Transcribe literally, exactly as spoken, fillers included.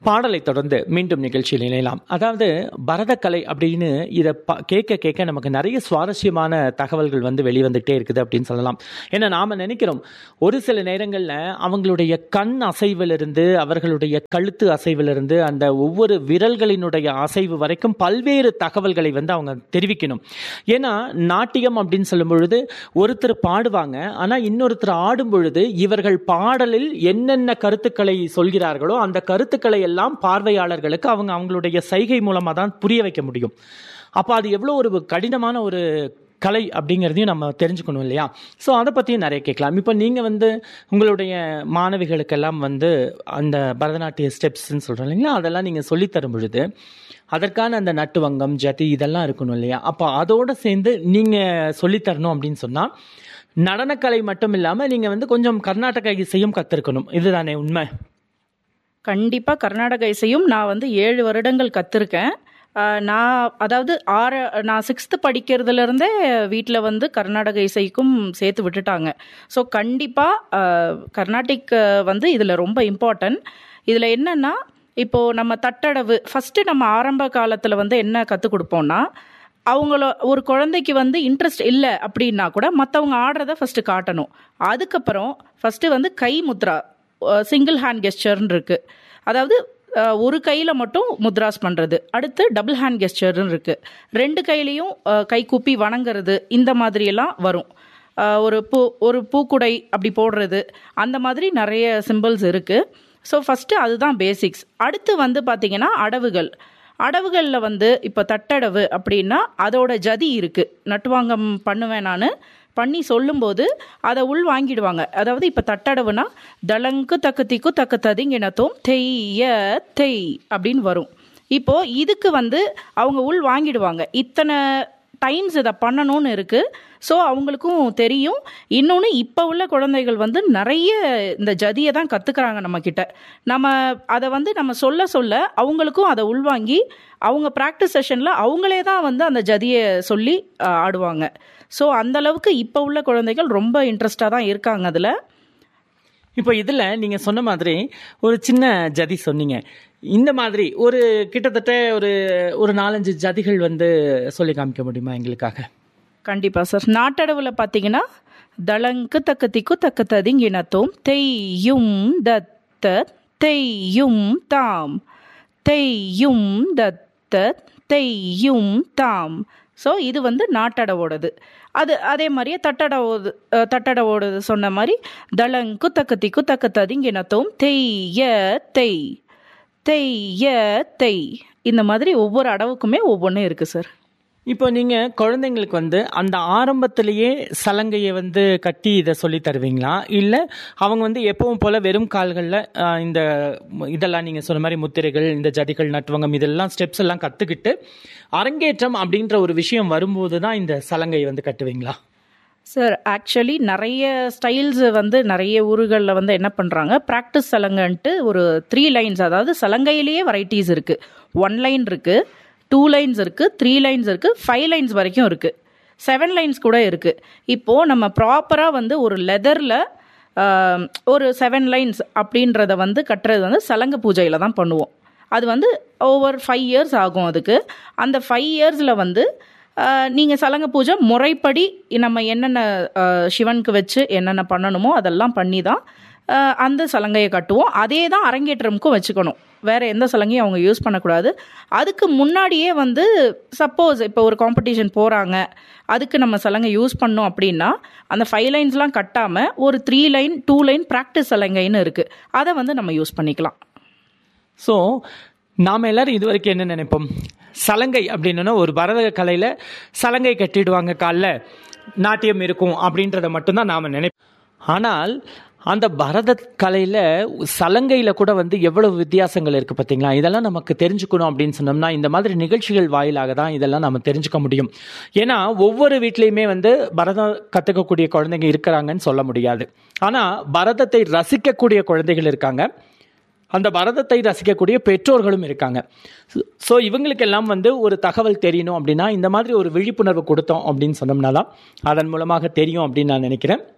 பாடலை தொடர்ந்து மீண்டும் நிகழ்ச்சியில் இணையலாம். அதாவது பரதக்கலை அப்படின்னு இதை ப கேட்க கேட்க நமக்கு நிறைய சுவாரஸ்யமான தகவல்கள் வந்து வெளிவந்துகிட்டே இருக்குது அப்படின்னு சொல்லலாம். ஏன்னா நாம் நினைக்கிறோம் ஒரு சில நேரங்களில் அவங்களுடைய கண் அசைவிலிருந்து அவர்களுடைய கழுத்து அசைவிலிருந்து அந்த ஒவ்வொரு விரல்களினுடைய அசைவு வரைக்கும் பல்வேறு தகவல்களை வந்து அவங்க தெரிவிக்கணும். ஏன்னா நாட்டியம் அப்படின்னு சொல்லும் பொழுது ஒருத்தர் பாடுவாங்க, ஆனால் இன்னொருத்தர் ஆடும் பொழுது இவர்கள் பாடலில் என்னென்ன கருத்துக்களை சொல்கிறார்களோ அந்த கருத்துக்களை எல்லாம் பார்வையாளர்களுக்கு அவங்க அவங்களுடைய சைகை மூலமாக தான் புரிய வைக்க முடியும். அப்போ அது எவ்வளோ ஒரு கடினமான ஒரு கலை அப்படிங்கிறதையும் நம்ம தெரிஞ்சுக்கணும் இல்லையா? ஸோ அதை பற்றியும் நிறைய கேட்கலாம். இப்போ நீங்கள் வந்து உங்களுடைய மாணவிகளுக்கெல்லாம் வந்து அந்த பரதநாட்டிய ஸ்டெப்ஸ்ன்னு சொல்கிறோம் இல்லைங்களா, அதெல்லாம் நீங்கள் சொல்லித்தரும் பொழுது அதற்கான அந்த நட்டுவங்கம் ஜதி இதெல்லாம் இருக்கணும் இல்லையா? அப்போ அதோடு சேர்ந்து நீங்கள் சொல்லித்தரணும் அப்படின்னு சொன்னால் நடனக்கலை மட்டும் இல்லாமல் நீங்கள் வந்து கொஞ்சம் கர்நாடக இசையும் கற்றுருக்கணும். இதுதானே உண்மை? கண்டிப்பாக கர்நாடக இசையும் நான் வந்து ஏழு வருடங்கள் கற்றுருக்கேன். நான் அதாவது ஆறு நான் சிக்ஸ்த்து படிக்கிறதுலேருந்தே வீட்டில் வந்து கர்நாடக இசைக்கும் சேர்த்து விட்டுட்டாங்க. ஸோ கண்டிப்பாக கர்நாடிக் வந்து இதில் ரொம்ப இம்பார்ட்டன்ட். இதில் என்னென்னா இப்போது நம்ம தட்டடவு ஃபஸ்ட்டு நம்ம ஆரம்ப காலத்தில் வந்து என்ன கற்றுக் கொடுப்போம்னா, அவங்கள ஒரு குழந்தைக்கு வந்து இன்ட்ரெஸ்ட் இல்லை அப்படின்னா கூட மற்றவங்க ஆடுறத ஃபஸ்ட்டு காட்டணும். அதுக்கப்புறம் ஃபஸ்ட்டு வந்து கை முத்ரா சிங்கிள் ஹேண்ட் கெஸ்டர்னு இருக்குது. அதாவது ஒரு கையில் மட்டும் முத்ராஸ் பண்ணுறது. அடுத்து டபுள் ஹேண்ட் கெஸ்டர்னு இருக்குது. ரெண்டு கையிலையும் கை கூப்பி வணங்குறது, இந்த மாதிரியெல்லாம் வரும். ஒரு பூ ஒரு பூக்குடை அப்படி போடுறது, அந்த மாதிரி நிறைய சிம்பிள்ஸ் இருக்குது. ஸோ ஃபஸ்ட்டு அதுதான் பேசிக்ஸ். அடுத்து வந்து பார்த்திங்கன்னா அடவுகள். அடவுகளில் வந்து இப்போ தட்டடவு அப்படின்னா அதோட ஜதி இருக்குது. நட்டுவாங்கம் பண்ணுவேன் நான், பண்ணி சொல்லும்போது அதை உள் வாங்கிடுவாங்க. அதாவது இப்போ தட்டடவுனா தளங்கு தக்கு திக்கு தக்கு ததிங்கினத்தும் தெய்ய தெய் அப்படின்னு வரும். இப்போது இதுக்கு வந்து அவங்க உள் வாங்கிடுவாங்க. இத்தனை டைம்ஸ் இதை பண்ணணும்னு இருக்குது. ஸோ அவங்களுக்கும் தெரியும். இன்னொன்று இப்போ உள்ள குழந்தைகள் வந்து நிறைய இந்த ஜதியை தான் கற்றுக்குறாங்க நம்மக்கிட்ட. நம்ம அதை வந்து நம்ம சொல்ல சொல்ல அவங்களுக்கும் அதை உள்வாங்கி அவங்க ப்ராக்டிஸ் செஷனில் அவங்களே தான் வந்து அந்த ஜதியை சொல்லி ஆடுவாங்க. ஸோ அந்தளவுக்கு இப்போ உள்ள குழந்தைகள் ரொம்ப இன்ட்ரெஸ்டாக தான் இருக்காங்க அதில். இப்போ இதில் நீங்கள் சொன்ன மாதிரி ஒரு சின்ன ஜதி சொன்னீங்க. இந்த மாதிரி ஒரு கிட்டத்தட்ட ஒரு ஒரு நாலஞ்சு ஜதிகள் வந்து சொல்லி காமிக்க முடியுமா எங்களுக்காக? கண்டிப்பாக சார். நாட்டடவில் பார்த்தீங்கன்னா தளங்கு தக்கு திக்கு தக்கு ததிங்கினத்தும் தெய்யும் தத்த தெய்யும் தாம் தெய்யும் தத்த தெய்யும் தாம். ஸோ இது வந்து நாட்டடவோடது. அது அதே மாதிரியே தட்டடவோடு தட்டடவோடது சொன்ன மாதிரி தளங்கு தக்கு திக்கு தக்கு ததிங்கினத்தும் தெய்ய தெய் தெய்ய தெய். இந்த மாதிரி ஒவ்வொரு அடவுக்குமே ஒவ்வொன்றும் இருக்குது சார். இப்போ நீங்கள் குழந்தைங்களுக்கு வந்து அந்த ஆரம்பத்திலேயே சலங்கையை வந்து கட்டி இதை சொல்லி தருவீங்களா, இல்லை அவங்க வந்து எப்பவும் போல் வெறும் கால்களில் இந்த இதெல்லாம் நீங்கள் சொன்ன மாதிரி முத்திரைகள், இந்த ஜதிகள், நட்டுவங்கம் இதெல்லாம் ஸ்டெப்ஸ் எல்லாம் கற்றுக்கிட்டு அரங்கேற்றம் அப்படின்ற ஒரு விஷயம் வரும்போது தான் இந்த சலங்கையை வந்து கட்டுவீங்களா? சார் ஆக்சுவலி நிறைய ஸ்டைல்ஸ் வந்து நிறைய ஊர்களில் வந்து என்ன பண்ணுறாங்க, ப்ராக்டிஸ் சலங்கைன்ட்டு ஒரு த்ரீ லைன்ஸ், அதாவது சலங்கையிலேயே வெரைட்டிஸ் இருக்குது. ஒன் லைன் இருக்குது, டூ லைன்ஸ் இருக்குது, த்ரீ லைன்ஸ் இருக்குது, ஃபைவ் லைன்ஸ் வரைக்கும் இருக்குது, செவன் லைன்ஸ் கூட இருக்குது. இப்போது நம்ம ப்ராப்பராக வந்து ஒரு லெதரில் ஒரு செவன் லைன்ஸ் அப்படின்றத வந்து கட்டுறது வந்து சலங்கை பூஜையில் தான் பண்ணுவோம். அது வந்து ஓவர் ஃபைவ் இயர்ஸ் ஆகும் அதுக்கு. அந்த ஃபைவ் இயர்ஸில் வந்து நீங்கள் சலங்கை பூஜை முறைப்படி நம்ம என்னென்ன சிவனுக்கு வச்சு என்னென்ன பண்ணணுமோ அதெல்லாம் பண்ணி தான் அந்த சலங்கையை கட்டுவோம். அதே தான் அரங்கேற்றமுக்கும் வச்சுக்கணும். வேறு எந்த சலங்கையும் அவங்க யூஸ் பண்ணக்கூடாது. அதுக்கு முன்னாடியே வந்து சப்போஸ் இப்போ ஒரு காம்படிஷன் போகிறாங்க, அதுக்கு நம்ம சலங்கை யூஸ் பண்ணோம் அப்படின்னா அந்த ஃபைவ் லைன்ஸ்லாம் கட்டாமல் ஒரு three line two line practice சலங்கைன்னு இருக்குது, அதை வந்து நம்ம யூஸ் பண்ணிக்கலாம். ஸோ நாம் எல்லோரும் இது வரைக்கும் என்ன நினைப்போம், சலங்கை அப்படின்னா ஒரு பரத கலையில் சலங்கை கட்டிடுவாங்க, காலில் நாட்டியம் இருக்கும் அப்படின்றத மட்டும்தான் நாம் நினைப்போம். ஆனால் அந்த பரத கலையில் சலங்கையில் கூட வந்து எவ்வளவு வித்தியாசங்கள் இருக்குது பார்த்தீங்களா? இதெல்லாம் நமக்கு தெரிஞ்சுக்கணும் அப்படின்னு சொன்னோம்னா இந்த மாதிரி நிகழ்ச்சிகள் வாயிலாக தான் இதெல்லாம் நம்ம தெரிஞ்சுக்க முடியும். ஏன்னா ஒவ்வொரு வீட்லேயுமே வந்து பரதம் கற்றுக்கக்கூடிய குழந்தைங்க இருக்கிறாங்கன்னு சொல்ல முடியாது. ஆனால் பரதத்தை ரசிக்கக்கூடிய குழந்தைகள் இருக்காங்க, அந்த பரதத்தை ரசிக்கக்கூடிய பெற்றோர்களும் இருக்காங்க. ஸோ இவங்களுக்கெல்லாம் வந்து ஒரு தகவல் தெரியணும் அப்படின்னா இந்த மாதிரி ஒரு விழிப்புணர்வு கொடுத்தோம் அப்படின்னு சொன்னோம்னா தான் அதன் மூலமாக தெரியும் அப்படின்னு நான் நினைக்கிறேன்.